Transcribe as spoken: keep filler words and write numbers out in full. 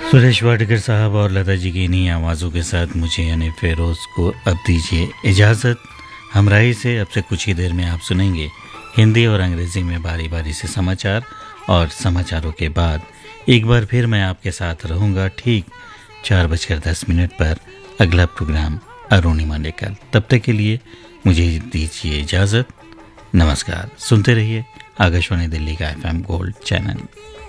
सुरेश वाडकर साहब और लता जी की इन्हीं आवाज़ों के साथ मुझे यानी फेरोज़ को अब दीजिए इजाज़त। हमराही से अब से कुछ ही देर में आप सुनेंगे हिंदी और अंग्रेज़ी में बारी बारी से समाचार, और समाचारों के बाद एक बार फिर मैं आपके साथ रहूँगा ठीक चार बजकर दस मिनट पर अगला प्रोग्राम अरुणिमा लेकर। तब तक के लिए मुझे दीजिए इजाज़त। नमस्कार। सुनते रहिए आकाशवाणी दिल्ली का एफ एम गोल्ड चैनल।